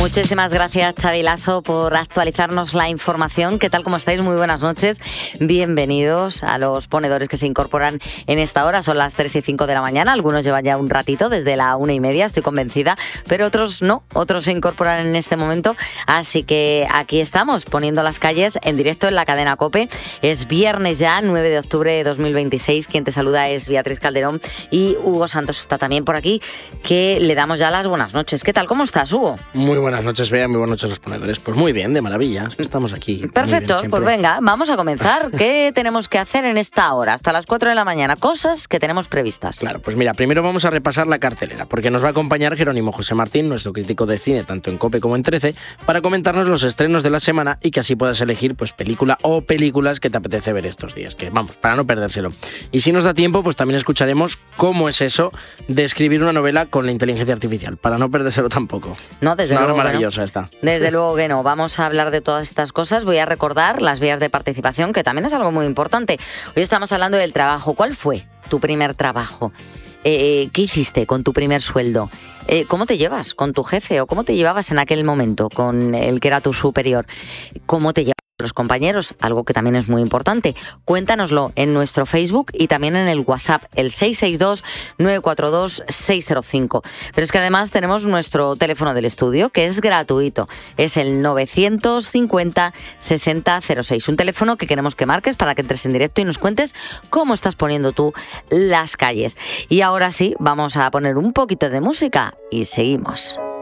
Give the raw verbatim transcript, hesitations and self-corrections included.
Muchísimas gracias, Xavi Lasso, por actualizarnos la información. ¿Qué tal? ¿Cómo estáis? Muy buenas noches. Bienvenidos a los ponedores que se incorporan en esta hora. Son las tres y cinco de la mañana. Algunos llevan ya un ratito, desde la una y media, estoy convencida, pero otros no. Otros se incorporan en este momento. Así que aquí estamos, poniendo las calles en directo en la cadena COPE. Es viernes ya, nueve de octubre de dos mil veintiséis. Quien te saluda es Beatriz Calderón y Hugo Santos está también por aquí, que le damos ya las buenas noches. ¿Qué tal? ¿Cómo estás, Hugo? Muy buenas noches, Bea. Muy buenas noches a los ponedores. Pues muy bien, de maravilla. Estamos aquí. Perfecto, pues venga, vamos a comenzar. ¿Qué tenemos que hacer en esta hora? Hasta las cuatro de la mañana. Cosas que tenemos previstas. Claro, pues mira, primero vamos a repasar la cartelera, porque nos va a acompañar Jerónimo José Martín, nuestro crítico de cine, tanto en COPE como en trece, para comentarnos los estrenos de la semana y que así puedas elegir pues película o películas que te apetece ver estos días, que vamos, para no perdérselo. Y si nos da tiempo, pues también escucharemos cómo es eso de escribir una novela con la inteligencia artificial, para no perdérselo tampoco. No, desde es una luego maravillosa que no. esta. Desde luego que no. Vamos a hablar de todas estas cosas. Voy a recordar las vías de participación, que también es algo muy importante. Hoy estamos hablando del trabajo. ¿Cuál fue tu primer trabajo? Eh, ¿Qué hiciste con tu primer sueldo? Eh, ¿Cómo te llevas con tu jefe o cómo te llevabas en aquel momento con el que era tu superior? ¿Cómo te llevas con los compañeros? Algo que también es muy importante. Cuéntanoslo en nuestro Facebook y también en el WhatsApp, el seis seis dos, nueve cuatro dos, seis cero cinco. Pero es que además tenemos nuestro teléfono del estudio, que es gratuito. Es el novecientos cincuenta, sesenta cero seis. Un teléfono que queremos que marques para que entres en directo y nos cuentes cómo estás poniendo tú las calles. Y ahora sí, vamos a poner un poquito de música y seguimos.